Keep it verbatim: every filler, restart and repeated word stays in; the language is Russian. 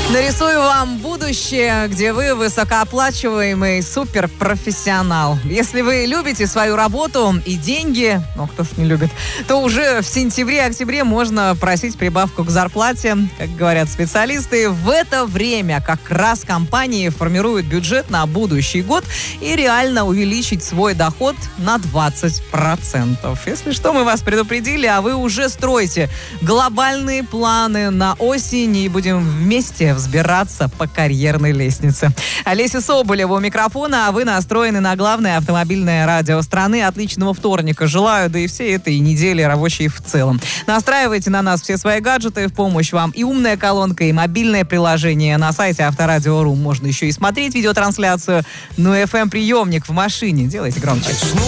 Нарисую вам будущее, где вы высокооплачиваемый суперпрофессионал. Если вы любите свою работу и деньги, ну кто ж не любит, то уже в сентябре-октябре можно просить прибавку к зарплате. Как говорят специалисты, в это время как раз компании формируют бюджет на будущий год и реально увеличить свой доход на двадцать процентов. Если что, мы вас предупредили, а вы уже строите глобальные планы на осень и будем вместе взбираться по карьерной лестнице. Олеся Соболева у микрофона, а вы настроены на главное автомобильное радио страны. Отличного вторника желаю, да и всей этой недели рабочей в целом. Настраивайте на нас все свои гаджеты, в помощь вам и умная колонка, и мобильное приложение. На сайте Авторадио точка ру можно еще и смотреть видеотрансляцию. Ну, эф эм-приемник в машине. Делайте громче.